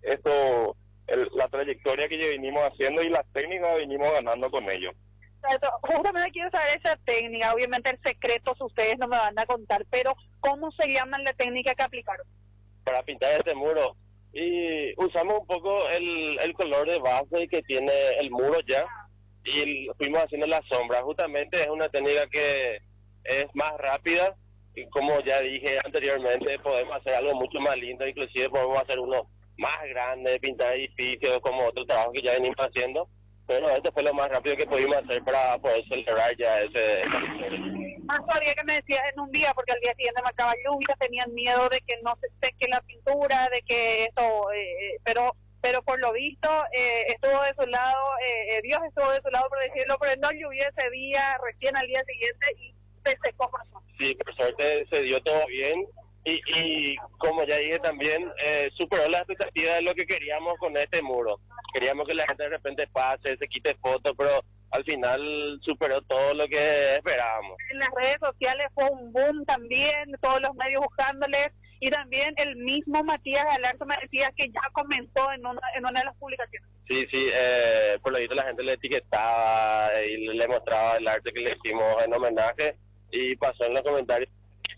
la trayectoria que ya venimos haciendo y las técnicas que venimos ganando con ellos. Justamente quiero saber esa técnica. Obviamente el secreto ustedes no me van a contar, pero ¿cómo se llama la técnica que aplicaron? Para pintar este muro, y usamos un poco el color de base que tiene el muro ya, y fuimos haciendo la sombra. Justamente es una técnica que es más rápida, y como ya dije anteriormente, podemos hacer algo mucho más lindo, inclusive podemos hacer uno más grande, pintar edificios, como otro trabajo que ya venimos haciendo. Pero este fue lo más rápido que pudimos hacer para poder celebrar ya esa victoria. Más todavía que me decías en un día, porque al día siguiente marcaba lluvia, tenían miedo de que no se seque la pintura, de que esto, pero por lo visto estuvo de su lado, Dios estuvo de su lado, por decirlo, pero no llovió ese día, recién al día siguiente, y se secó por suerte. Sí, por suerte se dio todo bien. Y como ya dije también, superó las expectativas de lo que queríamos con este muro. Queríamos que la gente de repente pase, se quite fotos, pero al final superó todo lo que esperábamos. En las redes sociales fue un boom también, todos los medios buscándoles, y también el mismo Matías Galarza me decía que ya comenzó en una de las publicaciones. Sí, por lo visto la gente le etiquetaba y le mostraba el arte que le hicimos en homenaje, y pasó en los comentarios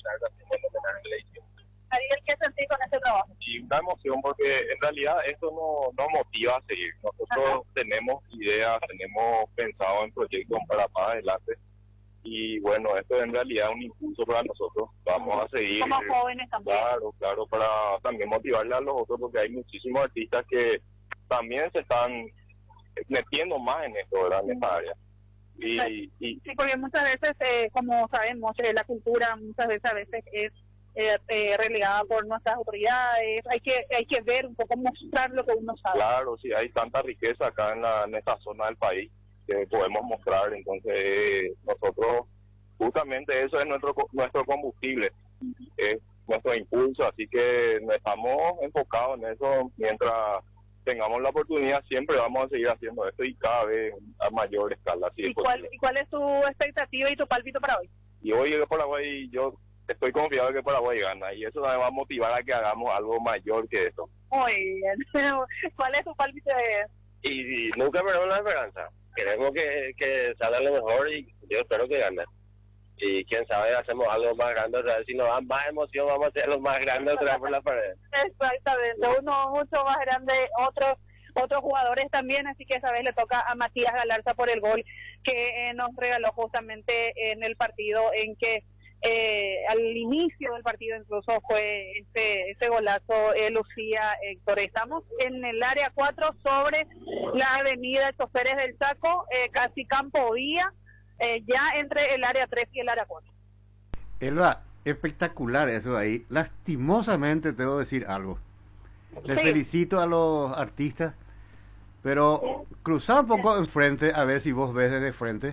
Ariel, ¿qué sentís con este trabajo? Y una emoción, porque en realidad esto nos motiva a seguir. Nosotros tenemos ideas, tenemos pensado en proyectos para más adelante, y bueno, esto es en realidad un impulso para nosotros. Vamos a seguir. Como jóvenes también. Claro, para también motivarle a los otros, porque hay muchísimos artistas que también se están metiendo más en esto, ¿verdad? En esta área. Sí, porque muchas veces, como sabemos, la cultura muchas veces es relegada por nuestras autoridades. Hay que ver un poco, mostrar lo que uno sabe. Claro, sí, hay tanta riqueza acá en esta zona del país que podemos mostrar. Entonces nosotros, justamente eso es nuestro combustible, es nuestro impulso, así que estamos enfocados en eso. Mientras tengamos la oportunidad, siempre vamos a seguir haciendo esto, y cada vez a mayor escala. ¿Y cuál es tu expectativa y tu pálpito para hoy? Y hoy en Paraguay, yo estoy confiado de que Paraguay gana, y eso nos va a motivar a que hagamos algo mayor que esto. Muy bien. ¿Cuál es tu pálpito? Y nunca perdemos la esperanza. Queremos que salga lo mejor, y yo espero que gane. Y quién sabe, hacemos algo más grande otra vez. Si nos dan más emoción, vamos a hacer lo más grande otra vez por la pared. Exactamente, uno mucho más grande, otros jugadores también, así que esa vez le toca a Matías Galarza por el gol que nos regaló justamente en el partido, en que al inicio del partido incluso fue ese golazo Lucía Héctor. Estamos en el área 4 sobre la avenida Choferes del Chaco, casi Campo Vía, ya entre el área 3 y el área 4. Elba, espectacular eso ahí. Lastimosamente te debo decir algo. Les felicito a los artistas, pero cruzá un poco enfrente a ver si vos ves desde frente.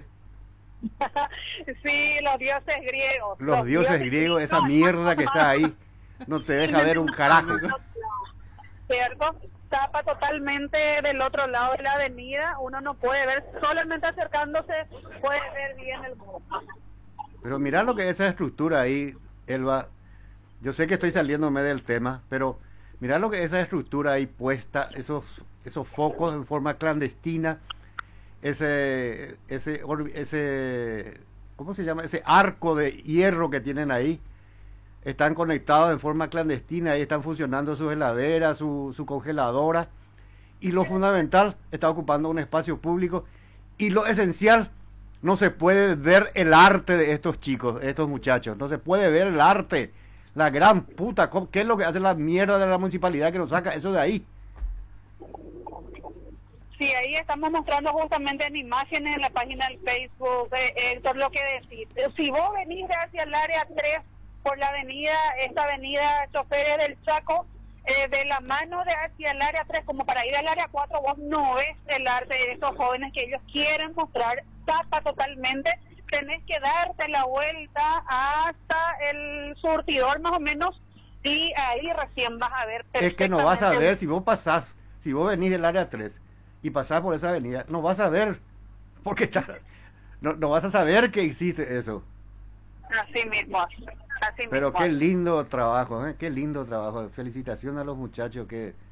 Sí, los dioses griegos. Los dioses griegos, esa mierda que está ahí, no te deja ver un carajo. ¿Cierto? Tapa totalmente del otro lado de la avenida, uno no puede ver, solamente acercándose puede ver bien el muro. Pero mirá lo que es esa estructura ahí, Elba. Yo sé que estoy saliéndome del tema, pero mirá lo que es esa estructura ahí puesta, esos focos en forma clandestina, ese ¿cómo se llama? Ese arco de hierro que tienen ahí. Están conectados en forma clandestina, ahí están funcionando sus heladeras, su congeladora, y lo fundamental, está ocupando un espacio público, y lo esencial, no se puede ver el arte de estos chicos, de estos muchachos, no se puede ver el arte, la gran puta, ¿qué es lo que hace la mierda de la municipalidad que nos saca eso de ahí? Sí, ahí estamos mostrando justamente en imágenes en la página del Facebook, Héctor, lo que decís. Si vos venís hacia el área 3, por la esta avenida Choferes del Chaco, de la mano de hacia el área 3, como para ir al área 4, vos no ves el arte de esos jóvenes que ellos quieren mostrar, tapa totalmente, tenés que darte la vuelta hasta el surtidor más o menos, y ahí recién vas a ver perfectamente. Es que no vas a ver, si vos venís del área 3 y pasás por esa avenida, no vas a ver, porque no vas a saber que existe eso. Así mismo. Pero qué lindo trabajo, qué lindo trabajo. Felicitaciones a los muchachos que